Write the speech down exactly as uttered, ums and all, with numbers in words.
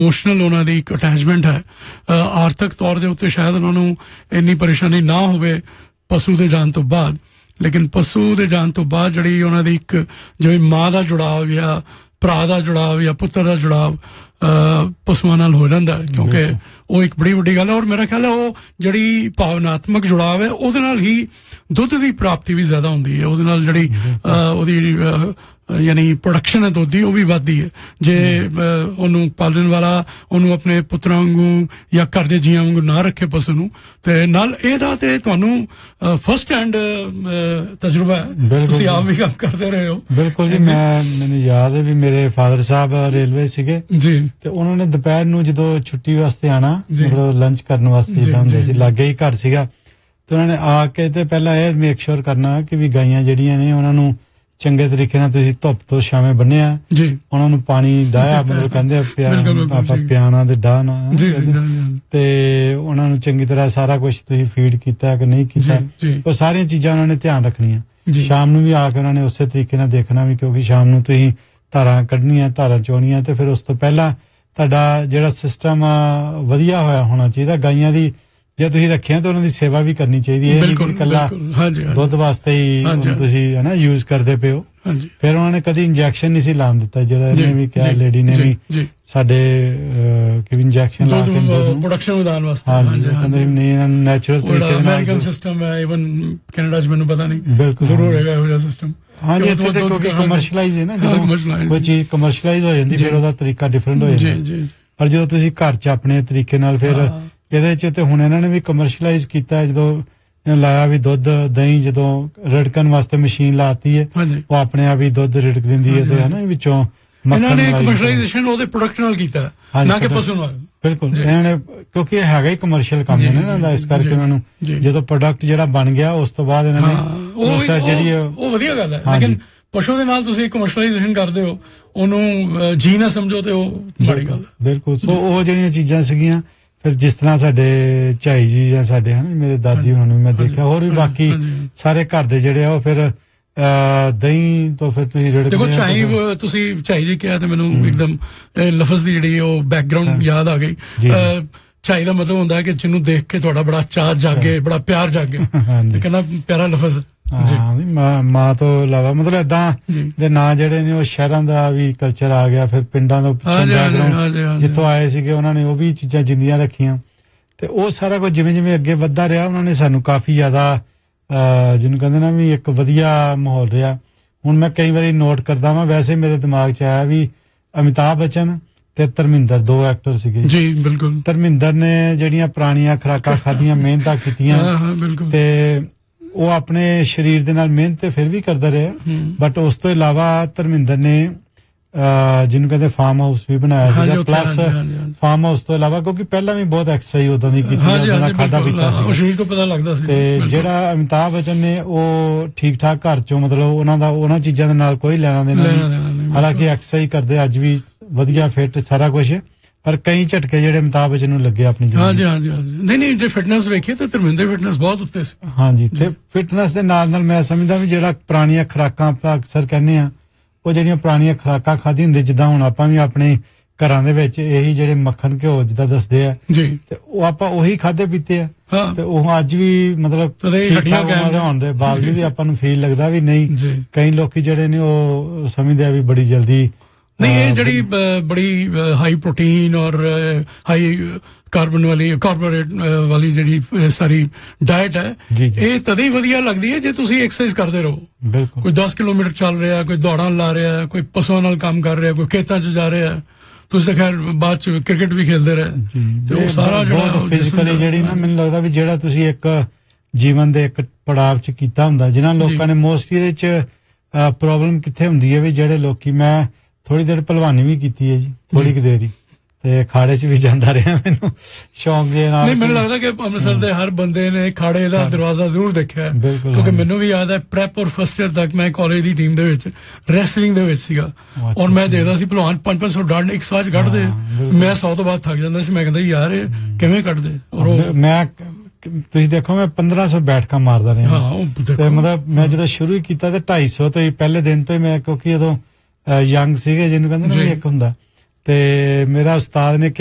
Emotional ਉਹਨਾਂ ਦੀ ਇੱਕ attachment ਹੈ, ਆਰਥਿਕ ਤੌਰ ਦੇ ਉੱਤੇ ਸ਼ਾਇਦ ਉਹਨਾਂ ਨੂੰ ਇੰਨੀ ਪਰੇਸ਼ਾਨੀ ਨਾ ਹੋਵੇ ਪਸ਼ੂ ਦੇ ਜਾਣ ਤੋਂ ਬਾਅਦ, ਲੇਕਿਨ ਪਸ਼ੂ ਦੇ ਜਾਣ ਤੋਂ ਬਾਅਦ ਜਿਹੜੀ ਉਹਨਾਂ ਦੀ ਇੱਕ ਜਿਵੇਂ ਮਾਂ ਦਾ ਜੁੜਾਵ ਜਾਂ ਭਰਾ ਦਾ ਜੁੜਾਵ ਜਾਂ ਪੁੱਤਰ ਦਾ ਜੁੜਾਵ ਪਸ਼ੂਆਂ ਨਾਲ ਹੋ ਜਾਂਦਾ, ਕਿਉਂਕਿ ਉਹ ਇੱਕ ਬੜੀ ਵੱਡੀ ਗੱਲ ਹੈ। ਔਰ ਮੇਰਾ ਖਿਆਲ ਹੈ ਉਹ ਜਿਹੜੀ ਭਾਵਨਾਤਮਕ ਜੁੜਾਵ ਹੈ ਉਹਦੇ ਨਾਲ ਹੀ ਦੁੱਧ ਦੀ ਪ੍ਰਾਪਤੀ ਵੀ ਜ਼ਿਆਦਾ ਹੁੰਦੀ ਹੈ, ਉਹਦੇ ਨਾਲ ਜਿਹੜੀ ਉਹਦੀ ਯਾਨੀ ਪ੍ਰੋਡਕਸ਼ਨ ਹੈ ਦੁੱਧ ਦੀ ਉਹ ਵੀ ਵੱਧਦੀ ਹੈ ਜੇ ਉਹਨੂੰ ਪਾਲਣ ਵਾਲਾ ਉਹਨੂੰ ਆਪਣੇ ਪੁੱਤਰਾਂ ਵਾਂਗੂ ਜਾਂ ਘਰ ਦੇ ਜੀਆਂ ਵਾਂਗੂ ਨਾ ਰੱਖੇ ਪਸ਼ੂ ਨੂੰ। ਤੇ ਨਾਲ ਇਹਦਾ ਤੇ ਤੁਹਾਨੂੰ ਫਸਟ ਹੈਂਡ ਤਜਰਬਾ ਹੈ, ਤੁਸੀਂ ਆਪ ਵੀ ਕੰਮ ਕਰਦੇ ਰਹੇ ਹੋ। ਬਿਲਕੁਲ ਜੀ, ਮੈਂ ਮੈਨੂੰ ਯਾਦ ਹੈ ਵੀ ਮੇਰੇ ਫਾਦਰ ਸਾਹਿਬ ਰੇਲਵੇ ਸੀਗੇ ਜੀ, ਤੇ ਉਹਨਾਂ ਨੇ ਦੁਪਹਿਰ ਨੂੰ ਜਦੋਂ ਛੁੱਟੀ ਵਾਸਤੇ ਆਉਣਾ, ਮਤਲਬ ਲੰਚ ਕਰਨ ਵਾਸਤੇ ਜਿੱਦਾਂ ਹੁੰਦੇ ਸੀ, ਲਾਗੇ ਹੀ ਘਰ ਸੀਗਾ, ਤੇ ਉਹਨਾਂ ਨੇ ਆ ਕੇ ਤੇ ਪਹਿਲਾਂ ਇਹ ਮੇਕ ਸ਼ੋਰ ਕਰਨਾ ਕਿ ਵੀ ਗਾਈਆਂ ਜਿਹੜੀਆਂ ਨੇ ਉਹਨਾਂ ਨੂੰ ਚੰਗੇ ਤਰੀਕੇ ਨਾਲ ਤੁਸੀਂ ਧੁੱਪ ਤੋਂ ਛਾਵੇਂ ਬੰਨਿਆ ਜੀ, ਉਹਨਾਂ ਨੂੰ ਪਾਣੀ ਡਾਇਆ, ਮਤਲਬ ਕਹਿੰਦੇ ਆਪਾਂ ਪਿਆਣਾ ਦੇ ਡਾਹ ਨਾ, ਤੇ ਉਹਨਾਂ ਨੂੰ ਚੰਗੀ ਤਰ੍ਹਾਂ ਸਾਰਾ ਕੁਝ ਤੁਸੀਂ ਫੀਡ ਕੀਤਾ ਕਿ ਨਹੀਂ ਕੀਤਾ, ਉਹ ਸਾਰੀਆਂ ਚੀਜ਼ਾਂ ਉਹਨਾਂ ਨੇ ਧਿਆਨ ਰੱਖਣੀਆਂ। ਸ਼ਾਮ ਨੂੰ ਵੀ ਆ ਕੇ ਉਹਨਾਂ ਨੇ ਉਸੇ ਤਰੀਕੇ ਨਾਲ ਦੇਖਣਾ ਵੀ, ਕਿਉਂਕਿ ਸ਼ਾਮ ਨੂੰ ਤੁਸੀਂ ਧਾਰਾਂ ਕੱਢਣੀਆਂ, ਧਾਰਾਂ ਚੋਣੀਆਂ, ਤੇ ਫਿਰ ਉਸ ਤੋਂ ਪਹਿਲਾਂ ਤੁਹਾਡਾ ਜਿਹੜਾ ਸਿਸਟਮ ਵਧੀਆ ਹੋਇਆ ਹੋਣਾ ਚਾਹੀਦਾ। ਗਾਈਆਂ ਦੀ ਜੇ ਤੁਸੀਂ ਰੱਖਿਆ ਤਾਂ ਉਹਨਾਂ ਦੀ ਸੇਵਾ ਵੀ ਕਰਨੀ ਚਾਹੀਦੀ ਹੈ, ਇਕੱਲਾ ਦੁੱਧ ਵਾਸਤੇ ਹੀ ਤੁਸੀਂ ਹੈ ਨਾ ਯੂਜ਼ ਕਰਦੇ ਪਏ ਹੋ। ਫਿਰ ਉਹਨਾਂ ਨੇ ਕਦੀ ਇੰਜੈਕਸ਼ਨ ਨਹੀਂ ਸੀ ਲਾਉਣ ਦਿੱਤਾ, ਜਿਹੜਾ ਇਹਨੇ ਵੀ ਕਿਹਾ, ਲੇਡੀ ਨੇ ਵੀ ਸਾਡੇ ਕਿ ਇੰਜੈਕਸ਼ਨ ਲਾ ਕੇ ਪ੍ਰੋਡਕਸ਼ਨ ਵਧਾਉਣ ਵਾਸਤੇ, ਹਾਂਜੀ ਕਹਿੰਦੇ ਨਹੀਂ ਇਹਨਾਂ ਨੂੰ ਨੈਚੁਰਲ ਤਰੀਕੇ ਨਾਲ। ਅਮਰੀਕਨ ਸਿਸਟਮ ਹੈ, ਇਵਨ ਕੈਨੇਡਾ 'ਚ ਮੈਨੂੰ ਪਤਾ ਨਹੀਂ, ਬਿਲਕੁਲ ਜ਼ਰੂਰ ਹੈਗਾ ਇਹੋ ਜਿਹਾ ਸਿਸਟਮ। ਹਾਂਜੀ, ਇੱਥੇ ਤੇ ਕਿਉਂਕਿ ਕਮਰਸ਼ੀਅਲਾਈਜ਼ ਹੈ ਨਾ, ਜਦੋਂ ਕੋਈ ਚੀਜ਼ ਕਮਰਸ਼ੀਅਲਾਈਜ਼ ਹੋ ਜਾਂਦੀ ਫਿਰ ਉਹਦਾ ਤਰੀਕਾ ਡਿਫਰੈਂਟ ਹੋ ਜਾਂਦਾ, ਪਰ ਜਦੋਂ ਤੁਸੀਂ ਘਰ 'ਚ ਆਪਣੇ ਤਰੀਕੇ ਨਾਲ ਫਿਰ ਇਹਦੇ 'ਚ ਤੇ ਹੁਣ ਇਹਨਾਂ ਨੇ ਵੀ ਕਮਰਸ਼ੀਅਲਾਈਜ਼ ਕੀਤਾ, ਜਦੋਂ ਲਾਇਆ ਵੀ ਦੁੱਧ ਦਹੀਂ ਜਦੋਂ ਰਿੜਕਣ ਵਾਸਤੇ ਮਸ਼ੀਨ ਲਾਤੀ ਹੈ, ਉਹ ਆਪਣੇ ਆਪ ਹੀ ਦੁੱਧ ਰਿੜਕ ਦਿੰਦੀ ਹੈ, ਤੇ ਹਨਾ ਵਿੱਚੋਂ ਇਹਨਾਂ ਨੇ ਕਮਰਸ਼ੀਅਲਾਈਜ਼ੇਸ਼ਨ ਉਹਦੇ ਪ੍ਰੋਡਕਟ ਨਾਲ ਕੀਤਾ, ਨਾ ਕਿ ਪਸ਼ੂ ਨਾਲ। ਬਿਲਕੁਲ, ਇਹਨਾਂ ਨੇ ਕਿਉਂਕਿ ਇਹ ਹੈਗਾ ਹੀ ਕਮਰਸ਼ੀਅਲ ਕੰਮ ਹੈ ਨਾ, ਇਸ ਕਰਕੇ ਉਹਨਾਂ ਨੂੰ ਜਦੋਂ ਪ੍ਰੋਡਕਟ ਜਿਹੜਾ ਬਣ ਗਿਆ ਉਸ ਤੋਂ ਬਾਅਦ ਇਹਨਾਂ ਨੇ ਪ੍ਰੋਸੈਸ ਜਿਹੜੀ ਉਹ ਵਧੀਆ ਗੱਲ ਹੈ। ਲੇਕਿਨ ਪਸ਼ੂ ਦੇ ਨਾਲ ਤੁਸੀਂ ਕਮਰਸ਼ੀਅਲਾਈਜ਼ੇਸ਼ਨ ਕਰਦੇ ਹੋ, ਉਹਨੂੰ ਜੀ ਨਾ ਸਮਝੋ, ਤੇ ਉਹ ਮਾੜੀ ਗੱਲ ਹੈ। ਬਿਲਕੁਲ, ਸੋ ਉਹ ਜਿਹੜੀਆਂ ਚੀਜ਼ਾਂ ਸੀਗੀਆਂ, ਫਿਰ ਜਿਸ ਤਰ੍ਹਾਂ ਸਾਡੇ ਝਾਈ ਜੀ ਜਾਂ ਸਾਡੇ ਹਨ ਮੇਰੇ ਦਾਦੀ ਉਹਨਾਂ ਨੂੰ ਮੈਂ ਦੇਖਿਆ, ਹੋਰ ਵੀ ਬਾਕੀ ਸਾਰੇ ਘਰ ਦੇ ਜਿਹੜੇ ਆ ਉਹ ਫਿਰ ਦਹੀਂ ਤੋਂ ਫਿਰ ਤੁਸੀਂ ਜਿਹੜੇ ਦੇਖੋ ਝਾਈ, ਤੁਸੀਂ ਝਾਈ ਜੀ ਕਿਹਾ ਤੇ ਮੈਨੂੰ ਇੱਕਦਮ ਲਫ਼ਜ਼ ਦੀ ਜਿਹੜੀ ਉਹ ਬੈਕਗਰਾਉਂਡ ਯਾਦ ਆ ਗਈ। ਝਾਈ ਦਾ ਮਤਲਬ ਹੁੰਦਾ ਹੈ ਕਿ ਜਿਹਨੂੰ ਦੇਖ ਕੇ ਤੁਹਾਡਾ ਬੜਾ ਚਾਅ ਜਾਗੇ, ਬੜਾ ਪਿਆਰ ਜਾਗੇ, ਤੇ ਕਿੰਨਾ ਪਿਆਰਾ ਲਫ਼ਜ਼। ਹਾਂ, ਮਾਂ ਤੋਂ ਇਲਾਵਾ ਮਤਲਬ ਏਦਾਂ ਦੇ ਨਾਂ ਜਿਹੜੇ ਨੇ ਉਹ ਸ਼ਹਿਰਾਂ ਦਾ ਵੀ ਕਲਚਰ ਆ ਗਿਆ, ਫਿਰ ਪਿੰਡਾਂ ਤੋਂ ਜਿੱਥੋਂ ਆਏ ਸੀਗੇ ਉਹਨਾਂ ਨੇ ਉਹ ਵੀ ਚੀਜ਼ਾਂ ਜਿੰਦੀਆਂ ਰੱਖੀਆਂ, ਤੇ ਉਹ ਸਾਰਾ ਕੁਝ ਜਿਵੇਂ ਜਿਵੇਂ ਅੱਗੇ ਵੱਧਦਾ ਰਿਹਾ ਉਹਨਾਂ ਨੇ ਸਾਨੂੰ ਕਾਫੀ ਜ਼ਿਆਦਾ ਜਿਹਨੂੰ ਕਹਿੰਦੇ ਨਾ ਵੀ ਇੱਕ ਵਧੀਆ ਮਾਹੌਲ ਰਿਹਾ। ਹੁਣ ਮੈਂ ਕਈ ਵਾਰੀ ਨੋਟ ਕਰਦਾ ਵਾਂ, ਵੈਸੇ ਮੇਰੇ ਦਿਮਾਗ 'ਚ ਆਇਆ ਵੀ ਅਮਿਤਾਭ ਬੱਚਨ ਤੇ ਧਰਮਿੰਦਰ ਦੋ ਐਕਟਰ ਸੀਗੇ ਜੀ। ਬਿਲਕੁਲ, ਧਰਮਿੰਦਰ ਨੇ ਜਿਹੜੀਆਂ ਪੁਰਾਣੀਆਂ ਖੁਰਾਕਾਂ ਖਾਧੀਆਂ, ਮਿਹਨਤਾਂ ਕੀਤੀਆਂ, ਤੇ ਉਹ ਆਪਣੇ ਸਰੀਰ ਦੇ ਨਾਲ ਮਿਹਨਤ ਤੇ ਫਿਰ ਵੀ ਕਰਦਾ ਰਿਹਾ, ਬਟ ਉਸ ਤੋਂ ਇਲਾਵਾ ਧਰਮਿੰਦਰ ਨੇ ਜਿਹਨੂੰ ਕਹਿੰਦੇ ਫਾਰਮ ਹਾਊਸ ਵੀ ਬਣਾਇਆ ਸੀਗਾ, ਪਲੱਸ ਫਾਰਮ ਹਾਊਸ ਤੋਂ ਇਲਾਵਾ ਕਿਉਂਕਿ ਪਹਿਲਾਂ ਵੀ ਬਹੁਤ ਐਕਸਰਸਾਈਜ਼ ਉਦਾਂ ਦੀ ਕੀਤੀ, ਖਾਧਾ ਪੀਤਾ ਸੀ, ਸਰੀਰ ਤੋਂ ਪਤਾ ਲੱਗਦਾ ਸੀ। ਤੇ ਜਿਹੜਾ ਅਮਿਤਾਭ ਬੱਚਨ ਨੇ ਉਹ ਠੀਕ ਠਾਕ ਘਰ ਚੋਂ, ਮਤਲਬ ਉਹਨਾਂ ਦਾ ਉਹਨਾਂ ਚੀਜ਼ਾਂ ਦੇ ਨਾਲ ਕੋਈ ਲੈਣਾ ਦੇਣਾ ਨਹੀਂ, ਹਾਲਾਂਕਿ ਐਕਸਰਸਾਈਜ਼ ਕਰਦੇ ਅੱਜ ਵੀ ਵਧੀਆ ਫਿੱਟ ਸਾਰਾ ਕੁਝ, ਪਰ ਕਈ ਝਟਕੇ ਜਿਹੜੇ ਅਮਿਤਾਭ ਬੱਚਨ ਨੂੰ ਲੱਗੇ ਆਪਣੀ ਜ਼ਿੰਦਗੀ। ਹਾਂਜੀ ਹਾਂਜੀ ਹਾਂਜੀ ਨਹੀਂ ਨਹੀਂ ਜੇ ਫਿਟਨੈਸ ਵੇਖੀਏ ਤਾਂ ਧਰਮਿੰਦਰ ਫਿਟਨੈਸ ਬਹੁਤ ਉੱਤੇ ਸੀ। ਹਾਂਜੀ, ਤੇ ਫਿਟਨੈਸ ਦੇ ਨਾਲ ਨਾਲ ਮੈਂ ਸਮਝਦਾ ਵੀ ਜਿਹੜਾ ਪੁਰਾਣੀਆਂ ਖੁਰਾਕਾਂ ਆਪਾਂ ਅਕਸਰ ਕਹਿੰਦੇ ਆ, ਉਹ ਜਿਹੜੀਆਂ ਪੁਰਾਣੀਆਂ ਖੁਰਾਕਾਂ ਖਾਧੀ ਹੁੰਦੀ, ਜਿੱਦਾਂ ਹੁਣ ਆਪਾਂ ਵੀ ਆਪਣੇ ਘਰਾਂ ਦੇ ਵਿੱਚ ਇਹੀ ਜਿਹੜੇ ਮੱਖਣ ਘਿਓ ਜਿੱਦਾਂ ਦੱਸਦੇ ਆ ਜੀ, ਤੇ ਉਹ ਆਪਾਂ ਉਹੀ ਖਾਧੇ ਪੀਤੇ ਆ, ਤੇ ਉਹ ਅੱਜ ਵੀ ਮਤਲਬ ਠੀਕ ਠਾਕ ਹੋਣ ਦੇ ਬਾਵਜੂਦ ਵੀ ਆਪਾਂ ਨੂੰ ਫੀਲ ਲੱਗਦਾ ਵੀ ਨਹੀਂ, ਕਈ ਲੋਕੀ ਜਿਹੜੇ ਨੇ ਉਹ ਸਮਝਦੇ ਆ ਵੀ ਬੜੀ ਜਲਦੀ ਨਹੀਂ, ਇਹ ਜਿਹੜੀ ਬੜੀ ਹਾਈ ਪ੍ਰੋਟੀਨ ਔਰ ਹਾਈ ਕਾਰਬਨ ਵਾਲੀ ਕਾਰਬੋਹਾਈਡਰੇਟ ਵਾਲੀ ਜਿਹੜੀ ਸਾਰੀ ਡਾਇਟ ਹੈ, ਇਹ ਤਦੇ ਹੀ ਵਧੀਆ ਲੱਗਦੀ ਹੈ ਜੇ ਤੁਸੀਂ ਐਕਸਰਸਾਈਜ਼ ਕਰਦੇ ਰਹੋ। ਕੋਈ ਦਸ ਕਿਲੋਮੀਟਰ ਚੱਲ ਰਿਹਾ, ਕੋਈ ਦੌੜਾਂ ਲਾ ਰਿਹਾ, ਕੋਈ ਪਸ਼ੂਆਂ ਨਾਲ ਕੰਮ ਕਰ ਰਿਹਾ, ਕੋਈ ਖੇਤਾਂ 'ਚ ਜਾ ਰਿਹਾ, ਤੁਸੀਂ ਖੈਰ ਬਾਅਦ 'ਚ ਕ੍ਰਿਕਟ ਵੀ ਖੇਲਦੇ ਰਹੇ, ਤੇ ਉਹ ਸਾਰਾ ਜਿਹੜਾ ਫਿਜ਼ੀਕਲੀ ਜਿਹੜੀ ਨਾ ਮੈਨੂੰ ਲੱਗਦਾ ਵੀ ਜਿਹੜਾ ਤੁਸੀਂ ਇੱਕ ਜੀਵਨ ਦੇ ਇੱਕ ਪੜਾਵ 'ਚ ਕੀਤਾ ਹੁੰਦਾ, ਜਿਹਨਾਂ ਲੋਕਾਂ ਨੇ ਮੋਸਟਲੀ ਇਹਦੇ 'ਚ ਪ੍ਰੋਬਲਮ ਕਿੱਥੇ ਹੁੰਦੀ ਹੈ ਵੀ ਜਿਹੜੇ ਲੋਕੀ, ਮੈਂ ਥੋੜੀ ਦੇਰ ਭਲਵਾਨੀ ਵੀ ਕੀਤੀ ਹੈ ਜੀ, ਥੋੜੀ ਕੁ ਦੇਰ ਹੀ, ਤੇ ਖਾੜੇ 'ਚ ਵੀ ਜਾਂਦਾ ਰਿਹਾ, ਮੈਨੂੰ ਸ਼ੌਂਕ ਦੇ ਨਾਲ। ਨਹੀਂ, ਮੈਨੂੰ ਲੱਗਦਾ ਕਿ ਅੰਮ੍ਰਿਤਸਰ ਦੇ ਹਰ ਬੰਦੇ ਨੇ ਖਾੜੇ ਦਾ ਦਰਵਾਜ਼ਾ ਜ਼ਰੂਰ ਦੇਖਿਆ, ਕਿਉਂਕਿ ਮੈਨੂੰ ਵੀ ਯਾਦ ਹੈ ਪ੍ਰੈਪ ਔਰ ਫਸਟ ਈਅਰ ਤੱਕ ਮੈਂ ਕਾਲਜ ਦੀ ਟੀਮ ਦੇ ਵਿੱਚ ਰੈਸਲਿੰਗ ਦੇ ਵਿੱਚ ਸੀਗਾ, ਔਰ ਮੈਂ ਦੇਖਦਾ ਸੀ ਭਲਵਾਨ ਪੰਜ ਪੰਜ ਸੌ ਡਾਂਡ ਇੱਕ ਸਾਜ ਕੱਢਦੇ, ਮੈਂ ਸੌ ਤੋਂ ਬਾਅਦ ਥੱਕ ਜਾਂਦਾ ਸੀ, ਮੈਂ ਕਹਿੰਦਾ ਯਾਰ ਇਹ ਕਿਵੇਂ ਕੱਢਦੇ। ਔਰ ਮੈਂ ਤੁਸੀਂ ਦੇਖੋ ਮੈਂ ਪੰਦਰਾਂ ਸੌ ਬੈਠਕਾਂ ਮਾਰਦਾ ਰਿਹਾ, ਤੇ ਮਤਲਬ ਮੈਂ ਜਦੋਂ ਸ਼ੁਰੂ ਹੀ ਕੀਤਾ ਤੇ ਢਾਈ ਸੌ ਤੋਂ ਹੀ ਪਹਿਲੇ ਦਿਨ ਤੋਂ ਹੀ ਮੈਂ, ਕਿਉਂਕਿ ਉਦੋਂ ਯੰਗ ਸੀਗੇ ਜਿਹਨੂੰ ਕਹਿੰਦੇ ਨਾ ਇੱਕ ਹੁੰਦਾ, ਤੇ ਮੇਰਾ ਉਸਤਾਦ ਨੇ